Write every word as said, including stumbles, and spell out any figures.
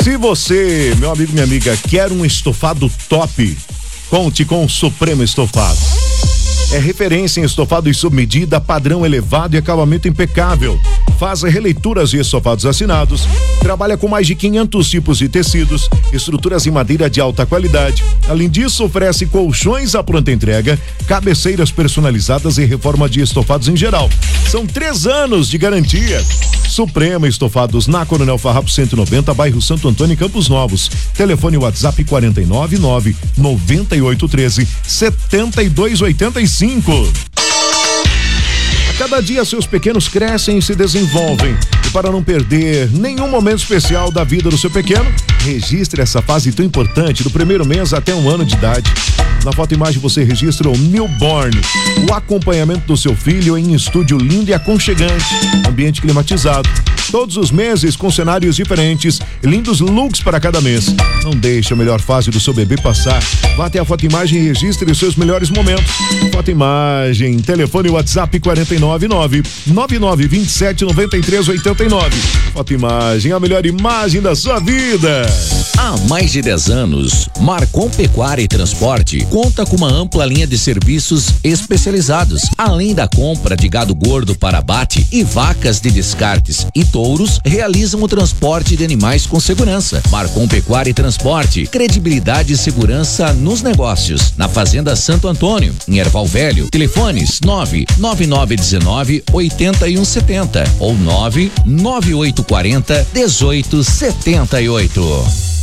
Se você, meu amigo, minha amiga, quer um estofado top, conte com o Supremo Estofado. É referência em estofado e sob medida, padrão elevado e acabamento impecável. Faz releituras e estofados assinados. Trabalha com mais de quinhentos tipos de tecidos, estruturas em madeira de alta qualidade. Além disso, oferece colchões à pronta entrega, cabeceiras personalizadas e reforma de estofados em geral. São três anos de garantia. Suprema Estofados na Coronel Farrapo cento e noventa, bairro Santo Antônio, Campos Novos. Telefone WhatsApp quatro nove nove, nove oito um três, sete dois oito cinco. A cada dia seus pequenos crescem e se desenvolvem. E para não perder nenhum momento especial da vida do seu pequeno, registre essa fase tão importante do primeiro mês até um ano de idade. Na foto imagem você registra o newborn, o acompanhamento do seu filho em estúdio lindo e aconchegante, ambiente climatizado. Todos os meses com cenários diferentes, lindos looks para cada mês. Não deixe a melhor fase do seu bebê passar. Vá até a foto imagem e registre os seus melhores momentos. Foto imagem, telefone WhatsApp quatro nove nove, nove nove dois sete, nove três oito nove. Foto imagem, a melhor imagem da sua vida. Há mais de dez anos, Marcon Pecuária e Transporte conta com uma ampla linha de serviços especializados, além da compra de gado gordo para abate e vacas de descartes e touros, realizam o transporte de animais com segurança. Marcon Pecuária e Transporte, credibilidade e segurança nos negócios. Na Fazenda Santo Antônio, em Erval Velho, telefones nove nove nove um nove, oito um sete zero ou nove nove oito quatro zero, um oito sete oito.